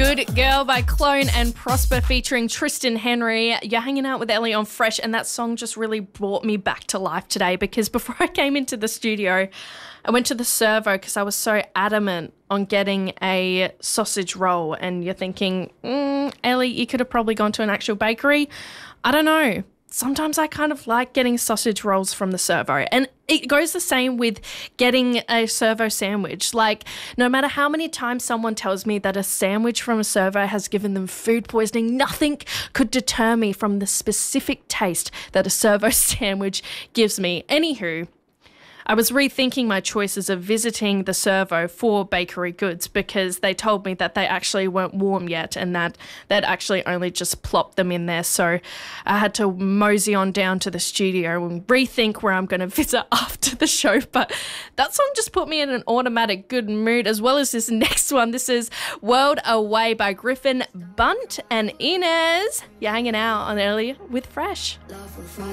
Good Girl by Clone and Prosper featuring Tristan Henry. You're hanging out with Ellie on Fresh, and that song just really brought me back to life today because before I came into the studio, I went to the servo because I was so adamant on getting a sausage roll, and you're thinking, Ellie, you could have probably gone to an actual bakery. I don't know. Sometimes I kind of like getting sausage rolls from the servo, and it goes the same with getting a servo sandwich. Like, no matter how many times someone tells me that a sandwich from a servo has given them food poisoning, nothing could deter me from the specific taste that a servo sandwich gives me. Anywho, I was rethinking my choices of visiting the servo for bakery goods because they told me that they actually weren't warm yet and that they'd actually only just plopped them in there. So I had to mosey on down to the studio and rethink where I'm going to visit after the show. But that song just put me in an automatic good mood, as well as this next one. This is World Away by Griffin Bunt and Inez. You're hanging out on Early with Fresh.